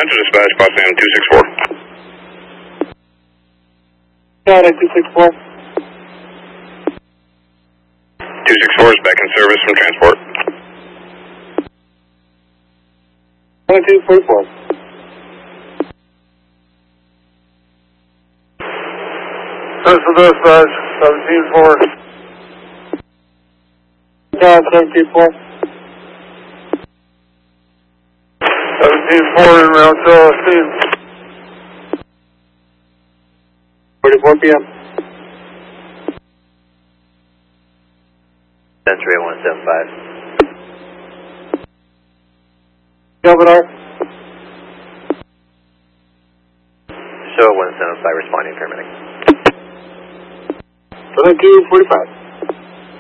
Central Dispatch, Boston 264. Got it, 264. 264 is back in service from transport. 2244. Central Dispatch, 17-4. Got it, 17-4. 17-4 in route to scene. 44 p.m. Century 175. Governor. Show 175 responding, terminating. 2245.